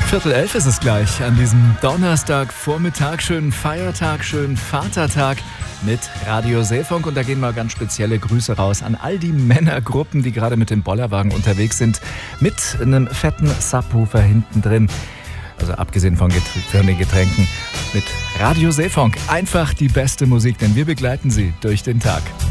10:45 ist es gleich an diesem Donnerstagvormittag. Schönen Feiertag, schönen Vatertag mit Radio Seefunk. Und da gehen mal ganz spezielle Grüße raus an all die Männergruppen, die gerade mit dem Bollerwagen unterwegs sind. Mit einem fetten Subwoofer hinten drin. Also abgesehen von den Getränken. Mit Radio Seefunk. Einfach die beste Musik, denn wir begleiten Sie durch den Tag.